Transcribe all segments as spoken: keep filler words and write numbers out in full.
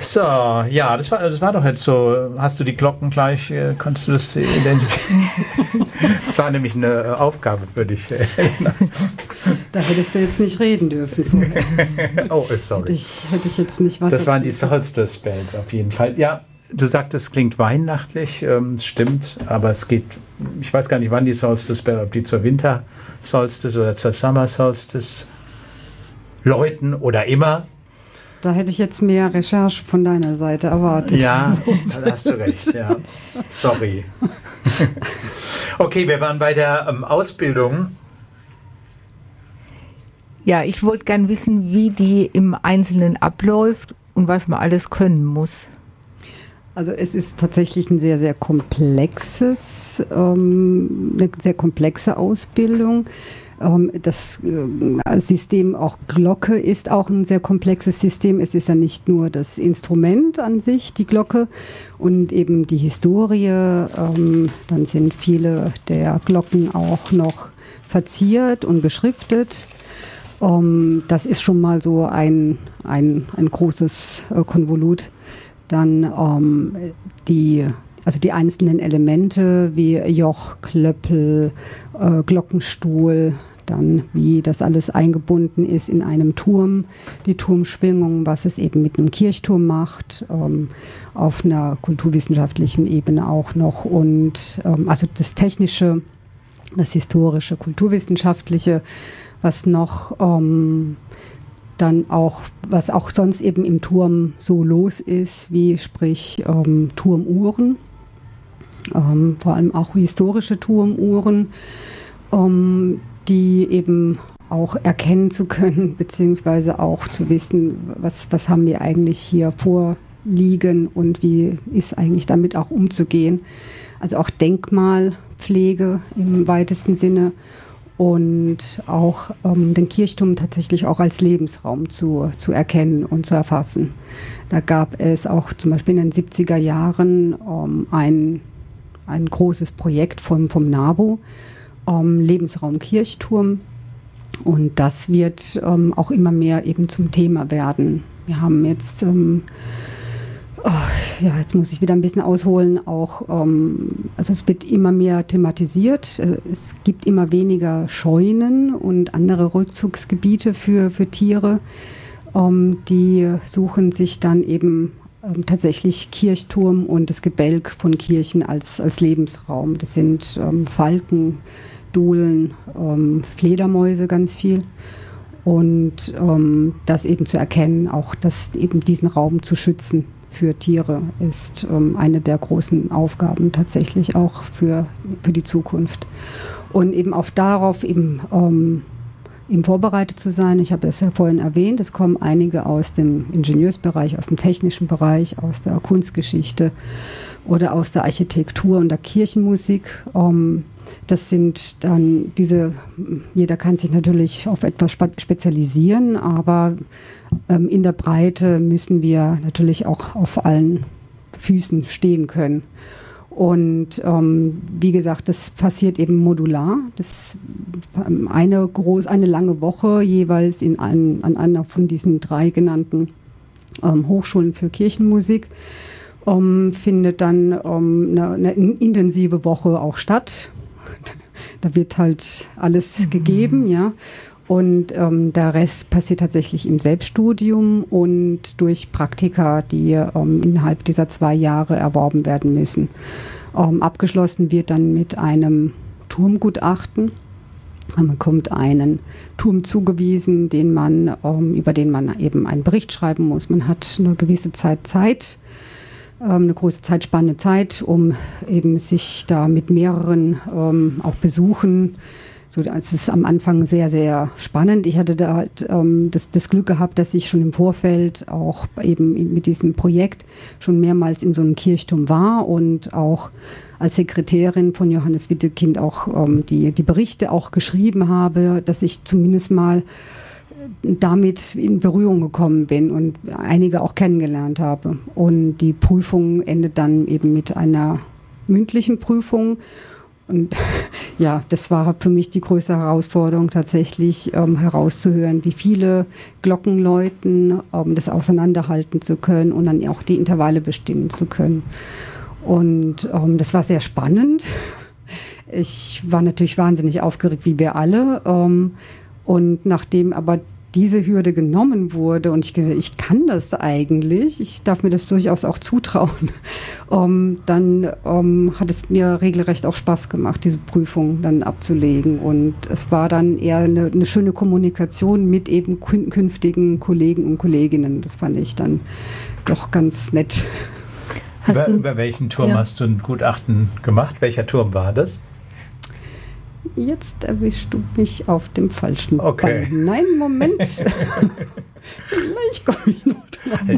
So, ja, das war, das war doch jetzt so. Hast du die Glocken gleich, äh, konntest du das identifizieren? Das war nämlich eine äh, Aufgabe für dich. Da hättest du jetzt nicht reden dürfen vorher. Oh, sorry. Hätte ich, hätte ich jetzt nicht was. Das waren die Solstice Bells auf jeden Fall. Ja, du sagtest, es klingt weihnachtlich, ähm, stimmt, aber es geht, ich weiß gar nicht, wann die Solstice Bell, ob die zur Winter Solstice oder zur Summer Solstice läuten oder immer. Da hätte ich jetzt mehr Recherche von deiner Seite erwartet. Ja, da hast du recht, ja. Sorry. Okay, wir waren bei der ähm, Ausbildung. Ja, ich wollte gern wissen, wie die im Einzelnen abläuft und was man alles können muss. Also es ist tatsächlich ein sehr, sehr komplexes, ähm, eine sehr komplexe Ausbildung. Ähm, das äh, System auch Glocke ist auch ein sehr komplexes System. Es ist ja nicht nur das Instrument an sich, die Glocke, und eben die Historie. Ähm, dann sind viele der Glocken auch noch verziert und beschriftet. Um, das ist schon mal so ein, ein, ein großes äh, Konvolut. Dann um, die, also die einzelnen Elemente wie Joch, Klöppel, äh, Glockenstuhl, dann wie das alles eingebunden ist in einem Turm, die Turmschwingung, was es eben mit einem Kirchturm macht, ähm, auf einer kulturwissenschaftlichen Ebene auch noch, und ähm, also das Technische, das Historische, Kulturwissenschaftliche, was noch ähm, dann auch, was auch sonst eben im Turm so los ist, wie sprich ähm, Turmuhren, ähm, vor allem auch historische Turmuhren, ähm, die eben auch erkennen zu können, beziehungsweise auch zu wissen, was, was haben wir eigentlich hier vorliegen und wie ist eigentlich damit auch umzugehen. Also auch Denkmalpflege im weitesten Sinne. Und auch ähm, den Kirchturm tatsächlich auch als Lebensraum zu, zu erkennen und zu erfassen. Da gab es auch zum Beispiel in den siebziger Jahren ähm, ein, ein großes Projekt vom, vom NABU, ähm, Lebensraum Kirchturm. Und das wird ähm, auch immer mehr eben zum Thema werden. Wir haben jetzt... Ähm, Oh, ja, jetzt muss ich wieder ein bisschen ausholen. Auch, ähm, also es wird immer mehr thematisiert. Es gibt immer weniger Scheunen und andere Rückzugsgebiete für, für Tiere. Ähm, die suchen sich dann eben ähm, tatsächlich Kirchturm und das Gebälk von Kirchen als, als Lebensraum. Das sind ähm, Falken, Dohlen, ähm, Fledermäuse ganz viel. Und ähm, das eben zu erkennen, auch das eben diesen Raum zu schützen für Tiere, ist ähm, eine der großen Aufgaben tatsächlich auch für, für die Zukunft. Und eben auch darauf eben, ähm, eben vorbereitet zu sein. Ich habe es ja vorhin erwähnt, es kommen einige aus dem Ingenieursbereich, aus dem technischen Bereich, aus der Kunstgeschichte oder aus der Architektur und der Kirchenmusik. Ähm, das sind dann diese, jeder kann sich natürlich auf etwas spezialisieren, aber ähm, in der Breite müssen wir natürlich auch auf allen Füßen stehen können. Und ähm, wie gesagt, das passiert eben modular. Das eine groß, eine lange Woche jeweils in ein, an einer von diesen drei genannten ähm, Hochschulen für Kirchenmusik ähm, findet dann ähm, eine, eine intensive Woche auch statt. Da wird halt alles mhm. gegeben, ja. Und ähm, der Rest passiert tatsächlich im Selbststudium und durch Praktika, die ähm, innerhalb dieser zwei Jahre erworben werden müssen. Ähm, abgeschlossen wird dann mit einem Turmgutachten. Man bekommt einen Turm zugewiesen, den man, ähm, über den man eben einen Bericht schreiben muss. Man hat eine gewisse Zeit Zeit, ähm, eine große Zeitspanne Zeit, um eben sich da mit mehreren ähm, auch Besuchen. So, das ist am Anfang sehr, sehr spannend. Ich hatte da halt, ähm, das, das Glück gehabt, dass ich schon im Vorfeld auch eben mit diesem Projekt schon mehrmals in so einem Kirchturm war und auch als Sekretärin von Johannes Wittekind auch ähm, die, die Berichte auch geschrieben habe, dass ich zumindest mal damit in Berührung gekommen bin und einige auch kennengelernt habe. Und die Prüfung endet dann eben mit einer mündlichen Prüfung. Und ja, das war für mich die größte Herausforderung, tatsächlich ähm, herauszuhören, wie viele Glocken läuten, um das auseinanderhalten zu können und dann auch die Intervalle bestimmen zu können. Und ähm, das war sehr spannend. Ich war natürlich wahnsinnig aufgeregt, wie wir alle. Ähm, und nachdem aber diese Hürde genommen wurde und ich gesagt, ich kann das eigentlich, ich darf mir das durchaus auch zutrauen, um, dann um, hat es mir regelrecht auch Spaß gemacht, diese Prüfung dann abzulegen. Und es war dann eher eine, eine schöne Kommunikation mit eben künftigen Kollegen und Kolleginnen. Das fand ich dann doch ganz nett. Über, über welchen Turm ja. hast du ein Gutachten gemacht? Welcher Turm war das? Jetzt erwischst du mich auf dem falschen okay. Bein. Nein, Moment. Vielleicht komme ich noch dran.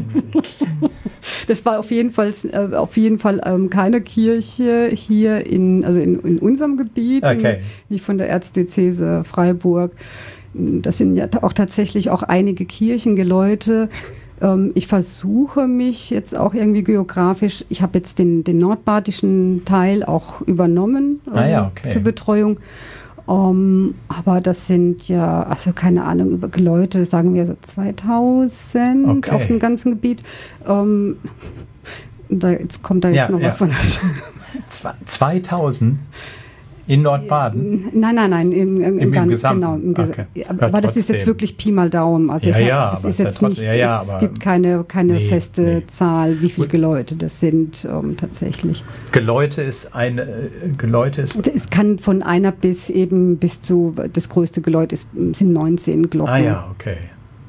Das war auf jeden Fall, äh, auf jeden Fall ähm, keine Kirche hier in, also in, in unserem Gebiet, okay. in, nicht von der Erzdiözese Freiburg. Das sind ja auch tatsächlich auch einige Kirchengeläute. Ähm, ich versuche mich jetzt auch irgendwie geografisch, ich habe jetzt den, den nordbadischen Teil auch übernommen ähm, ah, ja, okay. zur Betreuung. Um, aber das sind ja, also keine Ahnung, über Geläute, sagen wir so zweitausend okay. auf dem ganzen Gebiet. Um, da, jetzt kommt da jetzt ja, noch ja. was von. zweitausend? In Nordbaden? Nein, nein, nein, im, im, Im, ganz, Gesamten? Genau. Im Gesa- okay. Aber ja, das ist jetzt wirklich Pi mal Daumen. Also ja, ich hab, ja, das aber ist jetzt ja trotzdem, nicht, ja, ja, es aber gibt keine, keine nee, feste nee. Zahl, wie viele Geläute das sind ähm, tatsächlich. Geläute ist eine, Geläute ist... Es kann von einer bis eben bis zu, das größte Geläut ist, sind neunzehn Glocken. Ah ja, okay.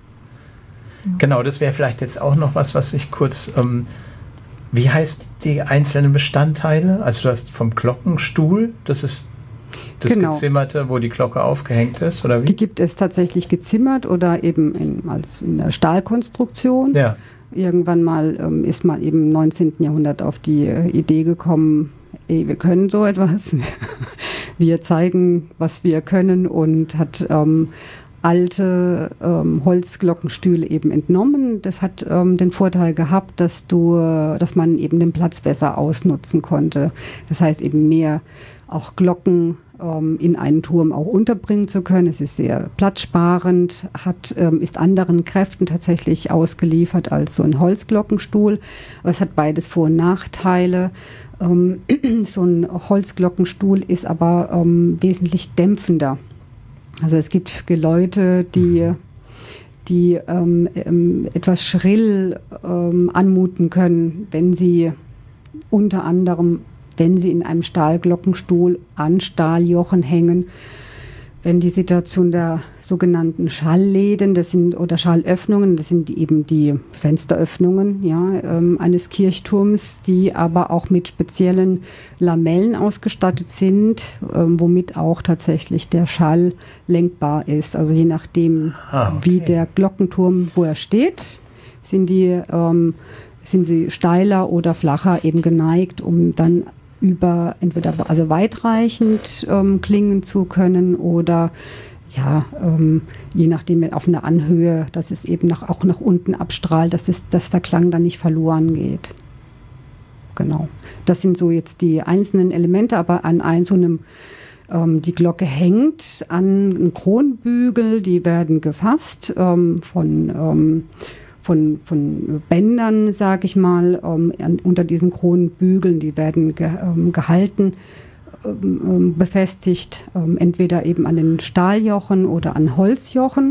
Genau, das wäre vielleicht jetzt auch noch was, was ich kurz... Ähm, wie heißt die einzelnen Bestandteile? Also du hast vom Glockenstuhl, das ist das genau. Gezimmerte, wo die Glocke aufgehängt ist, oder wie? Die gibt es tatsächlich gezimmert oder eben in, als in der Stahlkonstruktion. Ja. Irgendwann mal ähm, ist man eben im neunzehnten Jahrhundert auf die äh, Idee gekommen, ey, wir können so etwas. Wir zeigen, was wir können und hat ähm, alte ähm, Holzglockenstühle eben entnommen. Das hat ähm, den Vorteil gehabt, dass du, dass man eben den Platz besser ausnutzen konnte. Das heißt eben mehr auch Glocken ähm, in einen Turm auch unterbringen zu können. Es ist sehr platzsparend, hat, ähm, ist anderen Kräften tatsächlich ausgeliefert als so ein Holzglockenstuhl. Aber es hat beides Vor- und Nachteile. Ähm, so ein Holzglockenstuhl ist aber ähm, wesentlich dämpfender. Also es gibt Geläute, die, die ähm, ähm, etwas schrill ähm, anmuten können, wenn sie unter anderem, wenn sie in einem Stahlglockenstuhl an Stahljochen hängen, wenn die Situation der sogenannten Schallläden, das sind, oder Schallöffnungen, das sind die, eben die Fensteröffnungen ja, ähm, eines Kirchturms, die aber auch mit speziellen Lamellen ausgestattet sind, ähm, womit auch tatsächlich der Schall lenkbar ist. Also je nachdem, ah, okay. wie der Glockenturm, wo er steht, sind die ähm, sind sie steiler oder flacher eben geneigt, um dann über entweder also weitreichend ähm, klingen zu können oder ja, ähm, je nachdem auf einer Anhöhe, dass es eben nach, auch nach unten abstrahlt, dass, es, dass der Klang dann nicht verloren geht. Genau. Das sind so jetzt die einzelnen Elemente, aber an ein, so einem, ähm, die Glocke hängt an einem Kronbügel, die werden gefasst ähm, von ähm, Von, von Bändern, sage ich mal, ähm, an, unter diesen Kronbügeln, die werden ge, ähm, gehalten, ähm, befestigt, ähm, entweder eben an den Stahljochen oder an Holzjochen.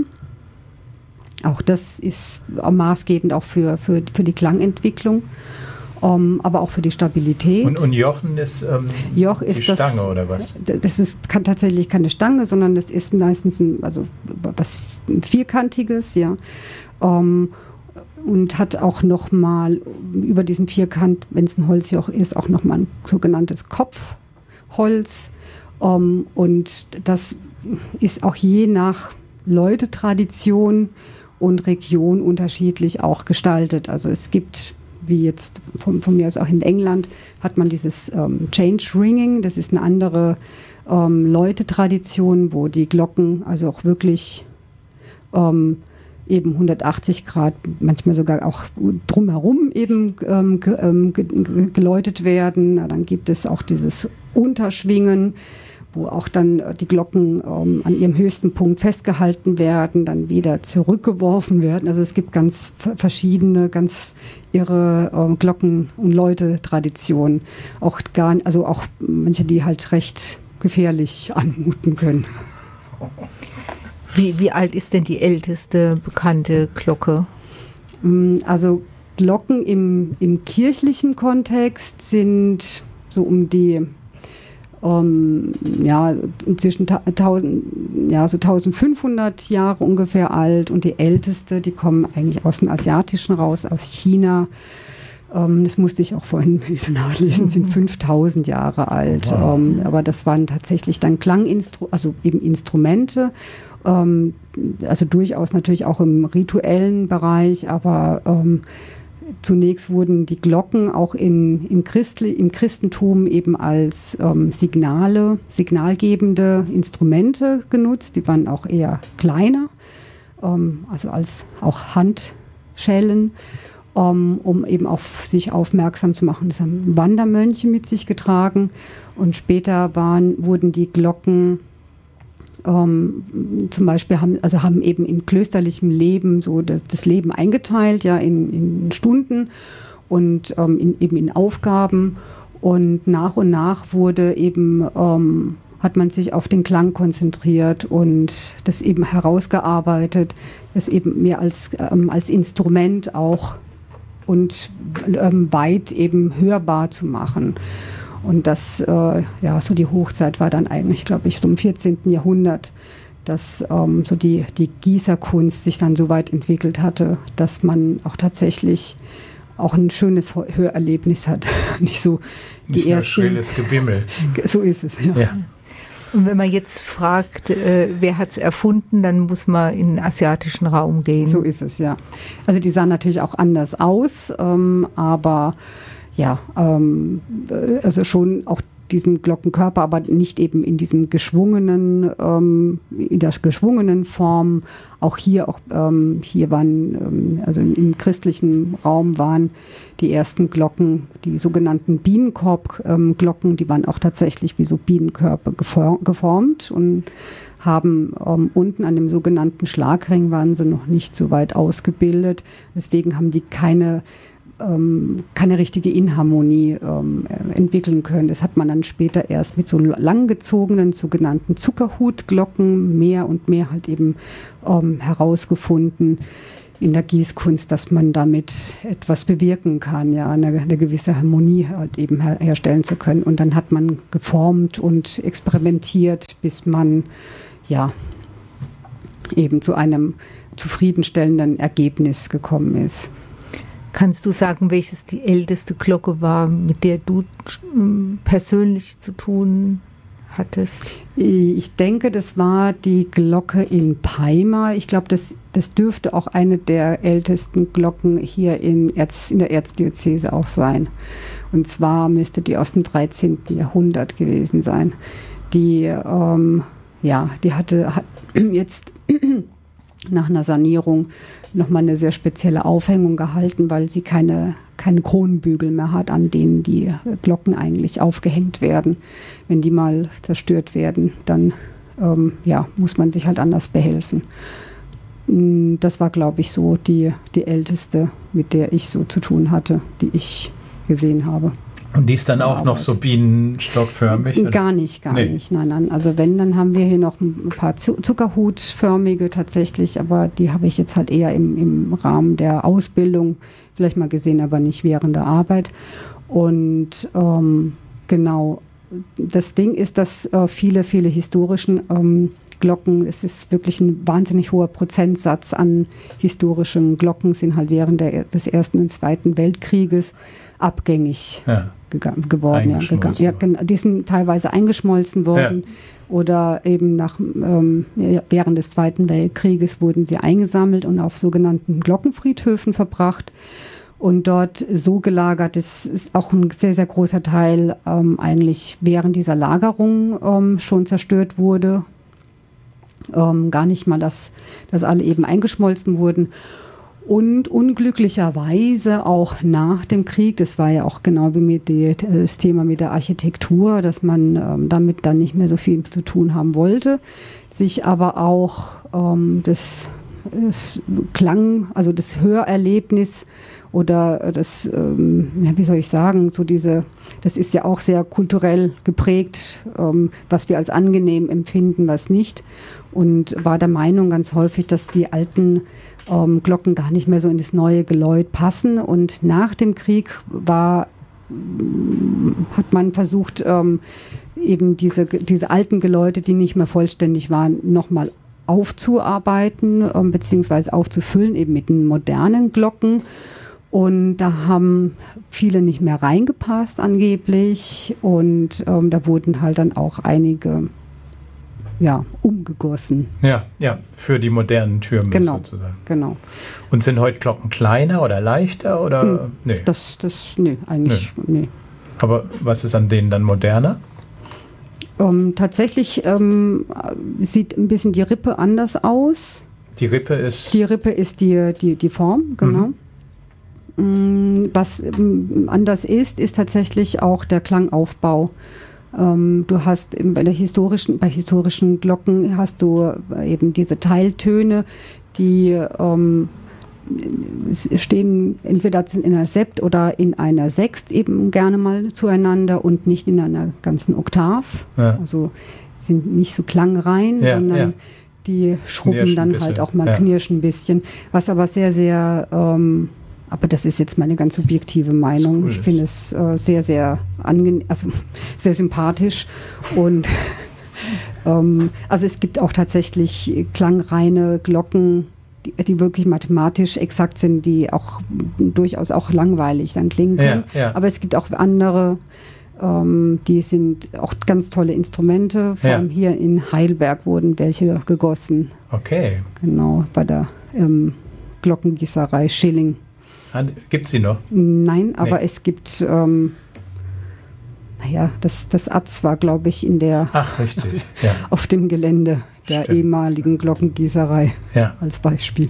Auch das ist maßgebend auch für, für, für die Klangentwicklung, ähm, aber auch für die Stabilität. Und, und Jochen ist ähm, Joch die ist Stange das, oder was? Das ist kann tatsächlich keine Stange, sondern das ist meistens ein, also was Vierkantiges, ja. Ähm, und hat auch nochmal über diesen Vierkant, wenn es ein Holzjoch ist, auch nochmal ein sogenanntes Kopfholz. Um, und das ist auch je nach Läutetradition und Region unterschiedlich auch gestaltet. Also es gibt, wie jetzt von, von mir aus auch in England, hat man dieses ähm, Change Ringing, das ist eine andere ähm, Läutetradition, wo die Glocken also auch wirklich ähm, eben hundertachtzig Grad, manchmal sogar auch drumherum eben ähm, ge, ähm, ge, geläutet werden. Dann gibt es auch dieses Unterschwingen, wo auch dann die Glocken ähm, an ihrem höchsten Punkt festgehalten werden, dann wieder zurückgeworfen werden. Also es gibt ganz verschiedene, ganz irre äh, Glocken- und Läute-Traditionen. Auch gar, also auch manche, die halt recht gefährlich anmuten können. Wie, wie alt ist denn die älteste bekannte Glocke? Also Glocken im, im kirchlichen Kontext sind so um die um, ja, zwischen tausend, ja, so eintausendfünfhundert Jahre ungefähr alt, und die älteste, die kommen eigentlich aus dem Asiatischen raus, aus China. Um, das musste ich auch vorhin nachlesen, sind fünftausend Jahre alt. Wow. Um, aber das waren tatsächlich dann Klanginstrumente, also eben Instrumente, um, also durchaus natürlich auch im rituellen Bereich, aber um, zunächst wurden die Glocken auch in, im, Christli, im Christentum eben als um, Signale, signalgebende Instrumente genutzt. Die waren auch eher kleiner, um, also als auch Handschellen. Um, um eben auf sich aufmerksam zu machen. Das haben Wandermönche mit sich getragen, und später waren, wurden die Glocken um, zum Beispiel haben, also haben eben im klösterlichen Leben so das, das Leben eingeteilt, ja, in, in Stunden und um, in, eben in Aufgaben, und nach und nach wurde eben um, hat man sich auf den Klang konzentriert und das eben herausgearbeitet, das eben mehr als, ähm, als Instrument auch und ähm, weit eben hörbar zu machen. Und das, äh, ja, so die Hochzeit war dann eigentlich, glaube ich, so im vierzehnten Jahrhundert, dass ähm, so die, die Gießerkunst sich dann so weit entwickelt hatte, dass man auch tatsächlich auch ein schönes Hörerlebnis hat. Nicht so die Nicht ersten... nur schrilles Gebimmel. So ist es, ja. ja. Und wenn man jetzt fragt, äh, wer hat es erfunden, dann muss man in den asiatischen Raum gehen. So ist es, ja. Also die sahen natürlich auch anders aus, ähm, aber ja, ähm, also schon auch diesen Glockenkörper, aber nicht eben in diesem geschwungenen, ähm, in der geschwungenen Form. Auch hier, auch ähm, hier waren, ähm, also im, im christlichen Raum waren die ersten Glocken, die sogenannten Bienenkorb-Glocken, ähm, die waren auch tatsächlich wie so Bienenkörper gefor- geformt und haben ähm, unten an dem sogenannten Schlagring waren sie noch nicht so weit ausgebildet. Deswegen haben die keine Ähm, keine richtige Inharmonie ähm, entwickeln können. Das hat man dann später erst mit so langgezogenen sogenannten Zuckerhutglocken mehr und mehr halt eben ähm, herausgefunden in der Gießkunst, dass man damit etwas bewirken kann, ja, eine, eine gewisse Harmonie halt eben her- herstellen zu können. Und dann hat man geformt und experimentiert, bis man ja eben zu einem zufriedenstellenden Ergebnis gekommen ist. Kannst du sagen, welches die älteste Glocke war, mit der du persönlich zu tun hattest? Ich denke, das war die Glocke in Peimar. Ich glaube, das, das dürfte auch eine der ältesten Glocken hier in, Erz, in der Erzdiözese auch sein. Und zwar müsste die aus dem dreizehnten Jahrhundert gewesen sein. Die, ähm, ja, die hatte hat jetzt nach einer Sanierung nochmal eine sehr spezielle Aufhängung gehalten, weil sie keine, keine Kronbügel mehr hat, an denen die Glocken eigentlich aufgehängt werden. Wenn die mal zerstört werden, dann ähm, ja, muss man sich halt anders behelfen. Das war, glaube ich, so die, die älteste, mit der ich so zu tun hatte, die ich gesehen habe. Und die ist dann auch noch so bienenstockförmig? Oder? Gar nicht, gar nee. nicht. Nein, nein. Also wenn, dann haben wir hier noch ein paar Zuckerhutförmige tatsächlich, aber die habe ich jetzt halt eher im, im Rahmen der Ausbildung vielleicht mal gesehen, aber nicht während der Arbeit. Und ähm, genau, das Ding ist, dass äh, viele, viele historischen ähm, Glocken, es ist wirklich ein wahnsinnig hoher Prozentsatz an historischen Glocken, sind halt während der, des Ersten und Zweiten Weltkrieges abgängig ja. gega- geworden. Ja, gegangen. Ja, die sind teilweise eingeschmolzen worden ja. oder eben nach, ähm, während des Zweiten Weltkrieges wurden sie eingesammelt und auf sogenannten Glockenfriedhöfen verbracht und dort so gelagert. Es ist auch ein sehr, sehr großer Teil ähm, eigentlich während dieser Lagerung ähm, schon zerstört wurde. Ähm, gar nicht mal, dass, dass alle eben eingeschmolzen wurden. Und unglücklicherweise auch nach dem Krieg, das war ja auch genau wie mit die, das Thema mit der Architektur, dass man ähm, damit dann nicht mehr so viel zu tun haben wollte, sich aber auch ähm, das, das Klang, also das Hörerlebnis oder das, ähm, ja, wie soll ich sagen, so diese, das ist ja auch sehr kulturell geprägt, ähm, was wir als angenehm empfinden, was nicht. Und war der Meinung ganz häufig, dass die alten ähm, Glocken gar nicht mehr so in das neue Geläut passen. Und nach dem Krieg war, hat man versucht, ähm, eben diese, diese alten Geläute, die nicht mehr vollständig waren, nochmal aufzuarbeiten, ähm, beziehungsweise aufzufüllen, eben mit den modernen Glocken. Und da haben viele nicht mehr reingepasst angeblich. Und ähm, da wurden halt dann auch einige ja, umgegossen. Ja, ja, für die modernen Türme genau, sozusagen. Genau. Und sind heute Glocken kleiner oder leichter oder? Hm, nee. Das, das, nee, eigentlich, nee. nee. Aber was ist an denen dann moderner? Ähm, tatsächlich ähm, sieht ein bisschen die Rippe anders aus. Die Rippe ist? Die Rippe ist die, die, die Form, genau. Mhm. Was ähm, anders ist, ist tatsächlich auch der Klangaufbau. Ähm, du hast bei der historischen, bei historischen Glocken hast du eben diese Teiltöne, die ähm, stehen entweder in einer Sept oder in einer Sext eben gerne mal zueinander und nicht in einer ganzen Oktav. Ja. Also sind nicht so klangrein, ja, sondern ja. die schrubben dann halt auch mal, ja. knirschen ein bisschen. Was aber sehr, sehr, ähm, aber das ist jetzt meine ganz subjektive Meinung. Cool. Ich finde es äh, sehr, sehr angenehm, also sehr sympathisch und ähm, also es gibt auch tatsächlich klangreine Glocken, die, die wirklich mathematisch exakt sind, die auch durchaus auch langweilig dann klingen können. Ja, ja. Aber es gibt auch andere, ähm, die sind auch ganz tolle Instrumente. Vor allem ja. hier in Heidelberg wurden welche gegossen. Okay. Genau, bei der ähm, Glockengießerei Schilling. Gibt es sie noch? Nein, aber nee. es gibt, ähm, naja, das, das A Z war, glaube ich, in der, Ach, richtig. Ja. auf dem Gelände der Stimmt. ehemaligen Glockengießerei ja. als Beispiel.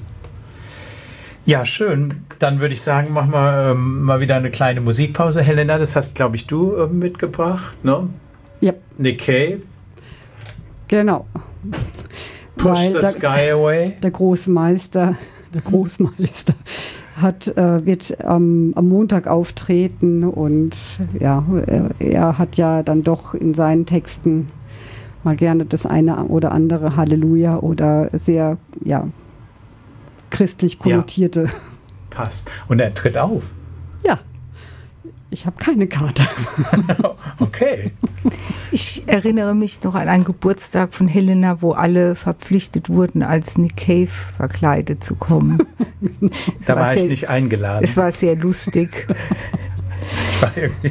Ja, schön. Dann würde ich sagen, machen wir ähm, mal wieder eine kleine Musikpause. Helena, das hast, glaube ich, du ähm, mitgebracht, ne? Ja. Nick Cave. Genau. Push Weil the der, Sky Away. Der Großmeister, der Großmeister hat, äh, wird ähm, am Montag auftreten und ja, er, er hat ja dann doch in seinen Texten mal gerne das eine oder andere Halleluja oder sehr, ja, christlich konnotierte. Ja, passt. Und er tritt auf. Ja. Ich habe keine Karte. Okay. Ich erinnere mich noch an einen Geburtstag von Helena, wo alle verpflichtet wurden, als Nick Cave verkleidet zu kommen. Da war, war sehr, ich nicht eingeladen. Es war sehr lustig. Ich war irgendwie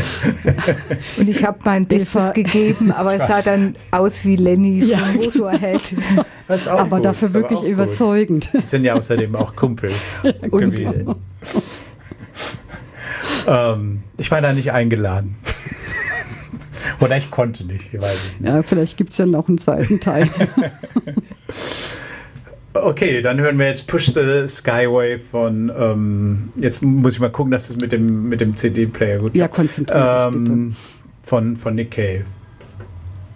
Und ich habe mein Bestes war, gegeben, aber es sah dann aus wie Lenny von ja, Motorhead. Das ist auch aber gut, dafür wirklich aber überzeugend. Die sind ja außerdem auch Kumpel gewesen. Ähm, ich war da nicht eingeladen. Oder ich konnte nicht, ich weiß es nicht. Ja, vielleicht gibt es ja noch einen zweiten Teil. Okay, dann hören wir jetzt Push the Skyway von, ähm, jetzt muss ich mal gucken, dass das mit dem, mit dem C D-Player gut ist. Ja, konzentriert ähm, von, von Nick Cave.